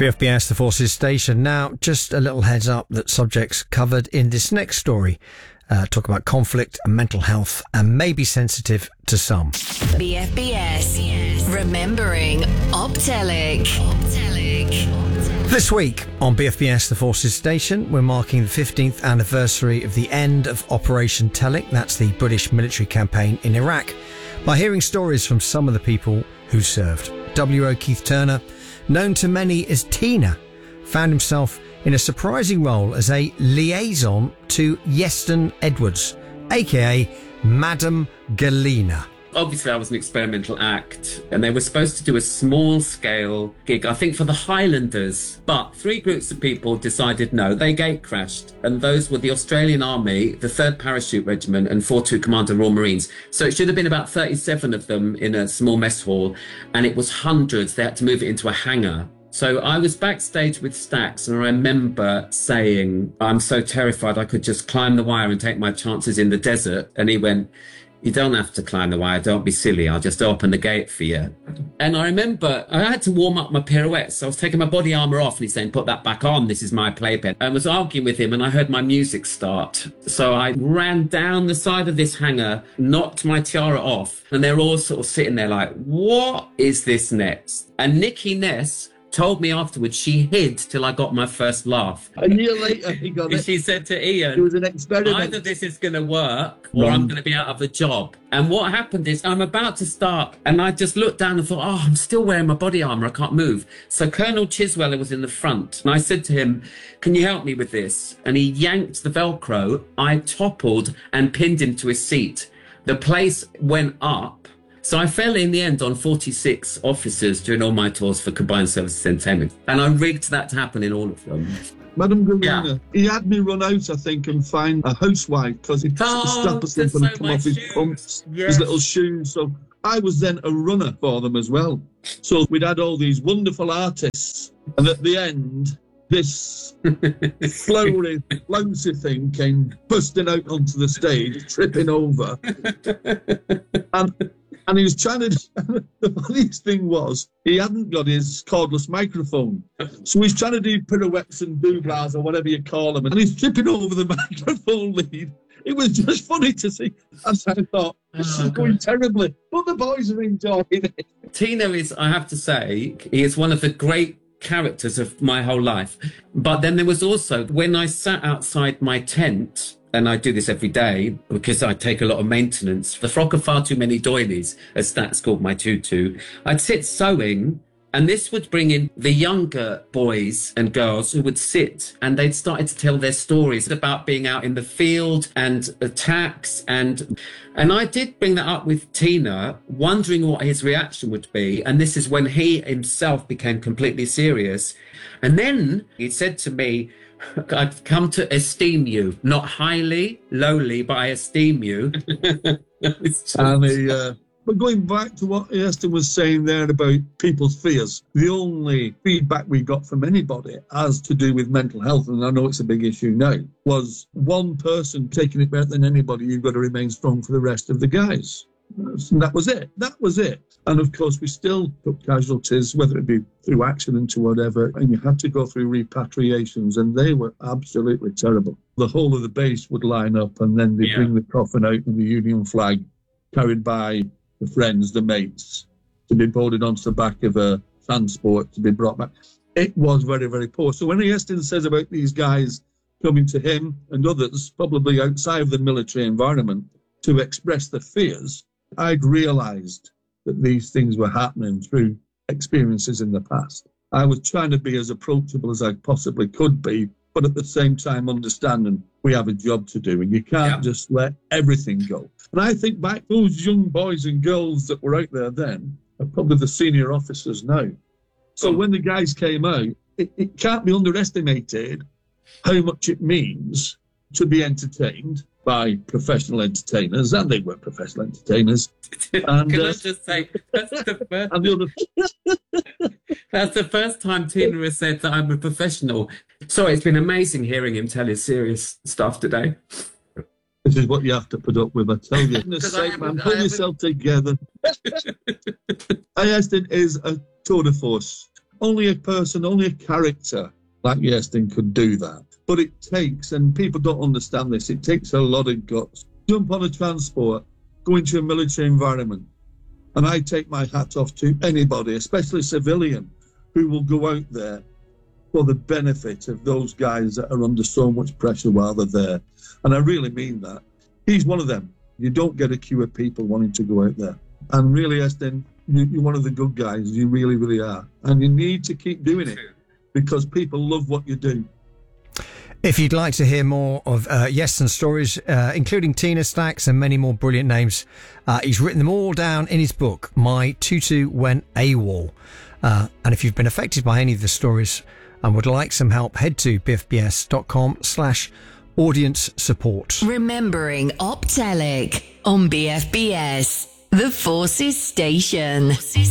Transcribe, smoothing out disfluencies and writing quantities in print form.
BFBS, the Forces Station. Now, just a little heads up that subjects covered in this next story talk about conflict and mental health and may be sensitive to some. BFBS, remembering Optelic. This week on BFBS, the Forces Station, we're marking the 15th anniversary of the end of Operation Telic. That's the British military campaign in Iraq, by hearing stories from some of the people who served. W.O. Keith Turner, known to many as Tina, found himself in a surprising role as a liaison to Yeston Edwards, aka Madame Galena. Obviously, I was an experimental act, and they were supposed to do a small-scale gig, I think, for the Highlanders. But 3 groups of people decided no, they gate crashed. And those were the Australian Army, the 3rd Parachute Regiment, and 4-2 Commander Royal Marines. So it should have been about 37 of them in a small mess hall, and it was hundreds. They had to move it into a hangar. So I was backstage with Stax, and I remember saying, I'm so terrified I could just climb the wire and take my chances in the desert. And he went, you don't have to climb the wire, don't be silly, I'll just open the gate for you. And I remember I had to warm up my pirouettes. I was taking my body armour off, and he's saying, put that back on, this is my playpen. I was arguing with him, and I heard my music start. So I ran down the side of this hangar, knocked my tiara off, and they're all sort of sitting there like, what is this next? And Nikki Ness told me afterwards she hid till I got my first laugh. A year later, he got it. She said to Ian, it was an experiment. Either this is going to work or I'm going to be out of a job. And what happened is I'm about to start, and I just looked down and thought, oh, I'm still wearing my body armour, I can't move. So Colonel Chisweller was in the front, and I said to him, can you help me with this? And he yanked the Velcro. I toppled and pinned him to his seat. The place went up. So I fell in the end on 46 officers during all my tours for Combined Services Entertainment. And I rigged that to happen in all of them. Madame Galena, he had me run out, I think, and find a housewife because he'd strap us up and come off his pumps, his little shoes. So I was then a runner for them as well. So we'd had all these wonderful artists. And at the end, this flowery, flouncy thing came bursting out onto the stage, tripping over. And he was trying to, the funniest thing was, he hadn't got his cordless microphone. So he's trying to do pirouettes and doublars or whatever you call them, and he's tripping over the microphone lead. It was just funny to see. And I thought, this is going terribly. But the boys are enjoying it. Tino is, I have to say, he is one of the great characters of my whole life. But then there was also, when I sat outside my tent, and I do this every day because I take a lot of maintenance. The frock of far too many doilies, as Stats called my tutu. I'd sit sewing, and this would bring in the younger boys and girls who would sit, and they'd started to tell their stories about being out in the field and attacks. And I did bring that up with Tina, wondering what his reaction would be. And this is when he himself became completely serious. And then he said to me, I've come to esteem you, not highly, lowly, but I esteem you. But going back to what Esther was saying there about people's fears, the only feedback we got from anybody as to do with mental health, and I know it's a big issue now, was one person taking it better than anybody, you've got to remain strong for the rest of the guys. And that was it. That was it. And of course, we still took casualties, whether it be through accident or whatever, and you had to go through repatriations, and they were absolutely terrible. The whole of the base would line up, and then they'd bring the coffin out in the Union flag, carried by the friends, the mates, to be boarded onto the back of a transport to be brought back. It was very, very poor. So when Estin says about these guys coming to him and others, probably outside of the military environment, to express their fears, I'd realised that these things were happening through experiences in the past. I was trying to be as approachable as I possibly could be, but at the same time understanding we have a job to do and you can't just let everything go. And I think back, those young boys and girls that were out there then are probably the senior officers now. So when the guys came out, it can't be underestimated how much it means to be entertained by professional entertainers, and they were professional entertainers. And, Can I just say, that's the first time Tina has said that I'm a professional. Sorry, it's been amazing hearing him tell his serious stuff today. This is what you have to put up with, I tell you. Man, pull yourself together. Estin is a tour de force. only a person, only a character like Iestyn could do that. But it takes, and people don't understand this, it takes a lot of guts. Jump on a transport, go into a military environment. And I take my hat off to anybody, especially civilian, who will go out there for the benefit of those guys that are under so much pressure while they're there. And I really mean that. He's one of them. You don't get a queue of people wanting to go out there. And really, Iestyn, you're one of the good guys. You really, really are. And you need to keep doing it because people love what you do. If you'd like to hear more of Iestyn's stories, including Tina Stacks and many more brilliant names, he's written them all down in his book, My Tutu Went AWOL. And if you've been affected by any of the stories and would like some help, head to bfbs.com/audience support. Remembering Optelic on BFBS, the Forces Station.